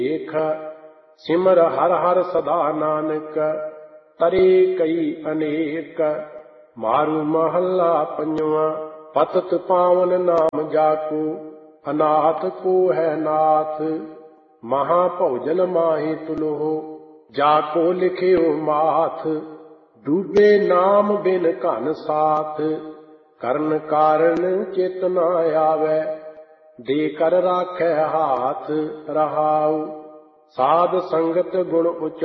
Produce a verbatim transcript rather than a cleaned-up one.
ਦੇਖ ਸਿਮਰ ਹਰ ਹਰ ਸਦਾ ਨਾਨਕ, ਤਰੇ ਕਈ ਅਨੇਕ। ਮਾਰੂ ਮਹੱਲਾ ਪੰਜਵਾਂ। ਪਤਿਤ ਪਾਵਨ ਨਾਮ ਜਾਕੋ, ਅਨਾਥ ਕੋ ਹੈ ਨਾਥ। ਮਹਾ ਭੋਜਨ ਮਾਹੀ ਤੁਲਹੁ, ਜਾਕੋ ਲਿਖਿਓ ਮਾਥ। ਡੂਬੇ ਨਾਮ ਬਿਨ ਘਨ ਸਾਥ, ਕਰਨ ਕਾਰਨ ਚਿਤ ਨ ਆਵੈ। ਦੇ ਕਰ ਰਾਖੈ ਹਾਥ, ਰਹਾਉ। ਸਾਧ ਸੰਗਤ ਗੁਣ ਉਚ